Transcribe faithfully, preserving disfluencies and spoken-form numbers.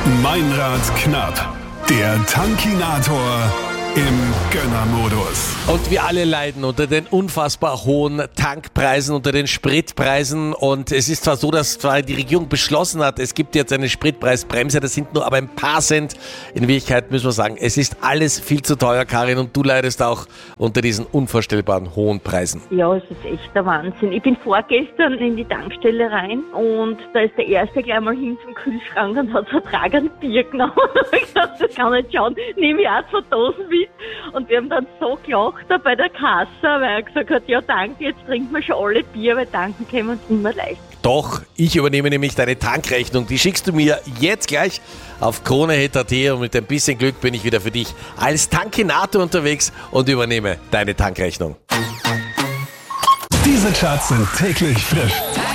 Meinrad knapp, der Tankinator im Gönnermodus. Und wir alle leiden unter den unfassbar hohen Tankpreisen, unter den Spritpreisen. Und es ist zwar so, dass zwar die Regierung beschlossen hat, es gibt jetzt eine Spritpreisbremse, das sind nur aber ein paar Cent. In Wirklichkeit müssen wir sagen, es ist alles viel zu teuer, Karin, und du leidest auch unter diesen unvorstellbaren hohen Preisen. Ja, es ist echt der Wahnsinn. Ich bin vorgestern in die Tankstelle rein und da ist der Erste gleich mal hin zum Kühlschrank und hat so ein Tragen Bier genommen. Das kann nicht schauen, nehme ich auch zwei Dosen mit. Und wir haben dann so gelacht da bei der Kasse, weil er gesagt hat, ja danke, jetzt trinken wir schon alle Bier, weil tanken können wir uns nicht mehr leicht. Doch, ich übernehme nämlich deine Tankrechnung. Die schickst du mir jetzt gleich auf kronehit punkt at und mit ein bisschen Glück bin ich wieder für dich als Tankinator unterwegs und übernehme deine Tankrechnung. Diese Charts sind täglich frisch.